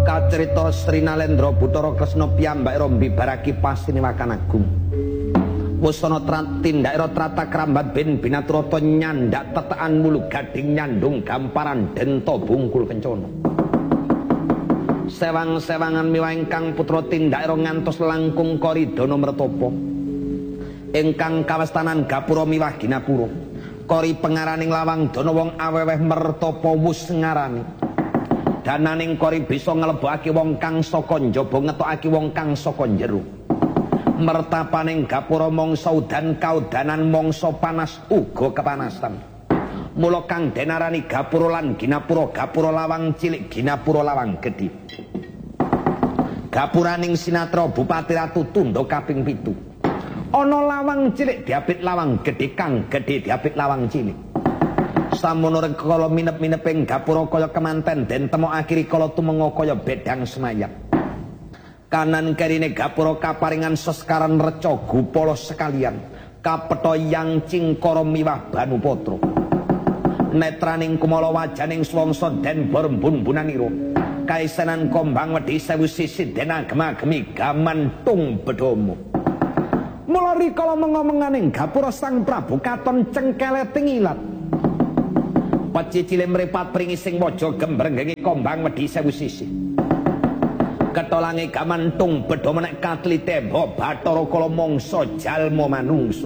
Kacerita Sri Nalendra Bathara Kresna piyambak mbibaraki pasiniwakan agung. Wusana tindakira trata krambat ben binaturata nyandak tetekan mulu gading nyandung gamparan denta bungkul kencana. Sewang-sewangan miwah ingkang putra tindakira ngantos langkung Koridana mertapa. Ingkang kawastanan gapura miwah ginapura. Kori pengaraning lawang dana wong aweweh mertapa wus ngarani. Dananing kori bisa nglebokake wong kang saka njaba ngetokake wong kang saka njero. Mertapaning gapura mangsa udan kaudanan mangsa panas uga kepanasan. Mula kang denarani gapura lan ginapura gapura lawang cilik ginapura lawang gedhe. Gapuraning sinatra Bupati Ratu Tundha kaping 7. Ana lawang cilik diapit lawang gedhe kang gedhe diapit lawang cilik. Samono rikala minep-mineping gapura kaya kemanten den temokake rikala tumenga kaya bedang semayap. Kanan kerine gapura kaparingan sesekaran reca gupala sekalian kapetha yang cingkara miwah Banupatra. Netraning kumala wajaning swangsa den berembun-bunanira kaisenan kombang wedi sewu sisi den agem-agemi gamantung bedhomo. Mula rikala mengomenganing gapura Sang Prabu katon cengkele tingilat. Pacicile mripat pringi sing waja gembrengenge kombang wedi sewu sisi. Ketolange gamantung bedha menek katlite Bathara Kala mangsa jalma manungsa.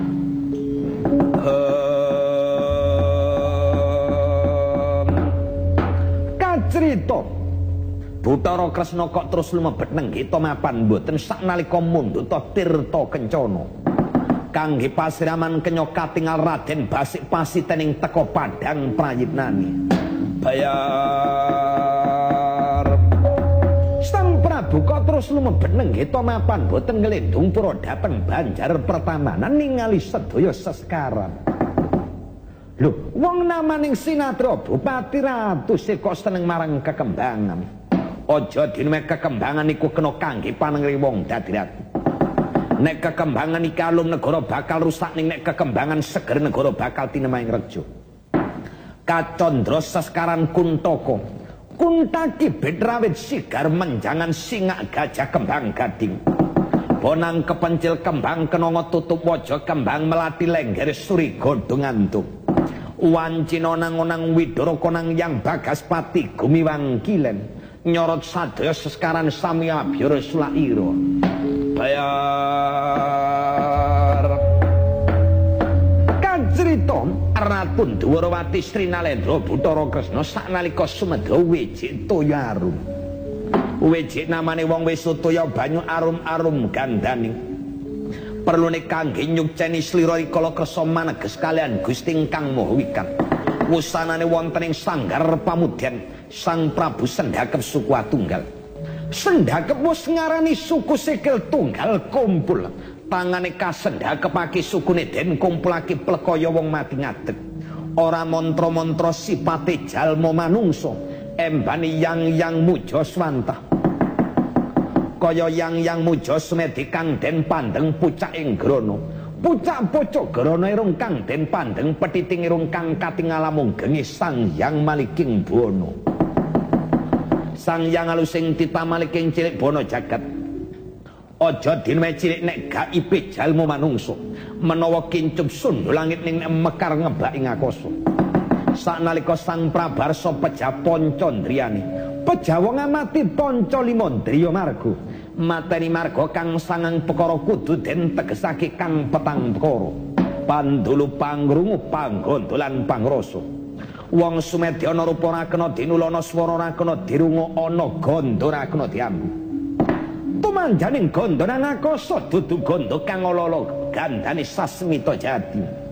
Kacrita Bathara Kresna kok terus lumebet nenggita mapan mboten saknalika mundhuta tirta kencana. Kangge pasiraman kenya katingal Raden Basik pasitening teka padang prayitnani. Bayar Sang Prabu kok terus lumebet nenggita mapan boten nglendung pura dhateng Banjar Pertamanan ningali sedaya sesekaran. Lho, wong namaning sinatra Bupati Ratu kok seneng marang kekembangan. Aja dineme kekembangan iku kena kangge panengri wong dadi ratu. Nek kekembangan iki alum negara bakal rusak ning nek kekembangan seger negara bakal tinemaing reja. Kacandra sesekaran Kuntaka. Kuntaki bedrawit sigar menjangan singak gajah kembang gading. Bonang kepencil kembang kenongo tutup waja kembang melati lengger suri godhong antuk. Wancina nang-onang widara konang yang Bagaspati gumiwang kilen. Nyorot sadaya sesekaran sami abyara sulaira. Bayar Kacrita Ratu Dwarawati Sri Nalendra Bathara Kresna saknalika sumedha wejik toya arum. Wejik namane wong wis toya banyu arum-arum gandaning. Perlune kangge nyukceni slira rikala kersa maneges kalian Gusti ingkang Maha Wikan. Wusanane wonten ing sanggar pamudyan Sang Prabu Sendhakep suku Tunggal. Sendhakep wis ngarani suku sikil tunggal kumpul. Tangane kasendhakepake sukune den kumpulake plekaya wong mati ngadeg. Ora mantra-mantra sipate jalma manungsa, embani yang muja swantah. Kaya yang muja semedi kang den pandeng pucak ing grana. Pucak pucuk grana irung kang den pandeng petiting irung kang katingal mung gengi Sang Hyang Maliking Bono. Sang Hyang alusing titah maliking cilik bono jagat. Aja dineme cilik nek gaibe jalma manungsa. Menawa kincup sundul langit ning mekar ngebaki ngakasa. Saknalika Sang Prabarsa pejah Pancandriyane. Pejah wong amati Panca Limandriya marga. Mateni marga kang sangang perkara kudu den tegesake kang petang perkara. Pandulu pangrungu panggondolan pangrasa. Wong sumedya ana rupa ora kena dinulana swara ora kena dirungu ana gandha ora kena diambu. Tumanjaning gandha nang akasa dudu gandha kang ala-ala gandane sasmita jati.